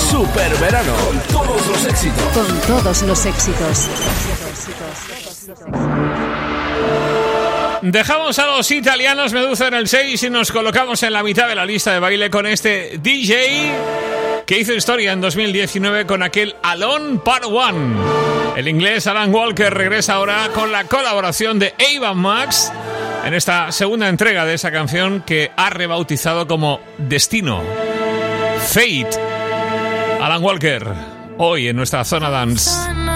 Super verano. Con todos los éxitos. Con todos los éxitos. Dejamos a los italianos Meduza en el 6 y nos colocamos en la mitad de la lista de baile con este DJ que hizo historia en 2019 con aquel Alone Part 1. El inglés Alan Walker regresa ahora con la colaboración de Ava Max en esta segunda entrega de esa canción que ha rebautizado como Destino. Fate. Alan Walker, hoy en nuestra zona dance.